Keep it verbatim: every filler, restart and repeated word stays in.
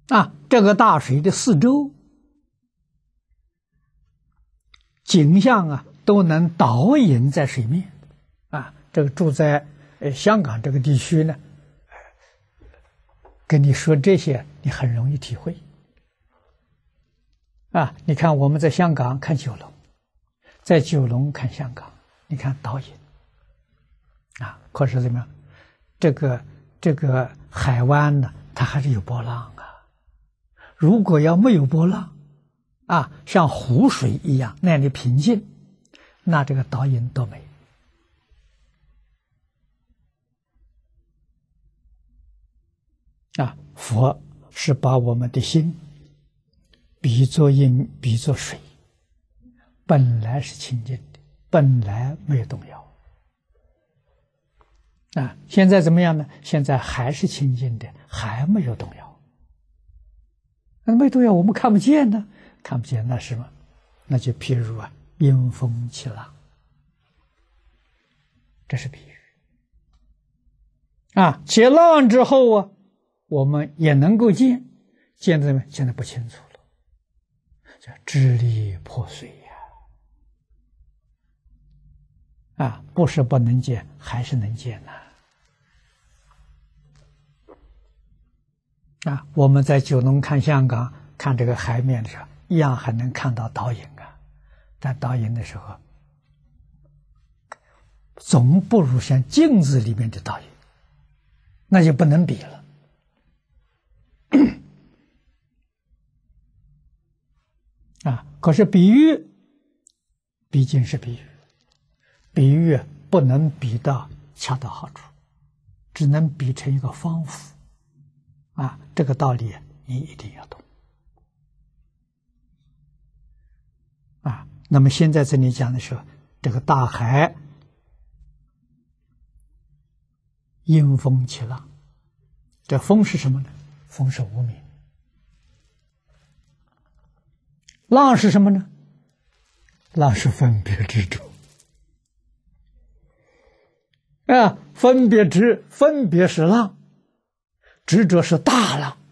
啊，这个大水的四周景象啊，都能导引在水面。啊，这个住在呃香港这个地区呢，跟你说这些，你很容易体会。啊，你看我们在香港看九龙，在九龙看香港，你看导引。啊，可是怎么样？这个这个海湾呢，它还是有波浪啊。如果要没有波浪，啊，像湖水一样那样的平静，那这个导引多美。啊，佛是把我们的心比作阴，比作水，本来是清净的，本来没有动摇。啊，现在怎么样呢？现在还是清净的，还没有动摇。那没动摇，我们看不见呢，看不见那是什么？那就譬如啊，阴风起浪，这是比喻。啊，起浪之后啊，我们也能够见，见的现在不清楚了，叫支离破碎呀！啊，不是不能见，还是能见呐！啊，我们在九龙看香港，看这个海面的时候，一样还能看到倒影啊。但倒影的时候，总不如像镜子里面的倒影，那就不能比了。啊，可是比喻毕竟是比喻，比喻不能比到恰到好处，只能比成一个方法。啊，这个道理你一定要懂。啊，那么现在这里讲的是这个大海阴风起浪，这风是什么呢？风是无明。浪是什么呢？浪是分别执着。啊，分别执，分别是浪，执着是大浪。